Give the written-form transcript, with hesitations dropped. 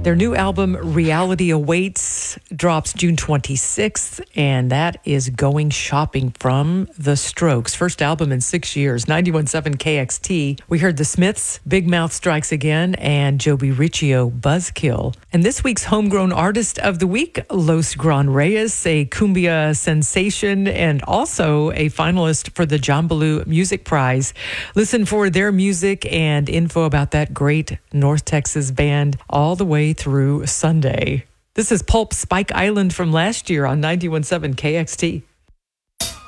Their new album, Reality Awaits, drops June 26th, and that is Going Shopping from The Strokes. First album in 6 years, 91.7 KXT. We heard The Smiths, Big Mouth Strikes Again, and Joby Riccio, Buzzkill. And this week's Homegrown Artist of the Week, Los Gran Reyes, a cumbia sensation, and also a finalist for the John Ballou Music Prize. Listen for their music and info about that great North Texas band all the way through Sunday. This is Pulp Spike Island from last year on 91.7 KXT.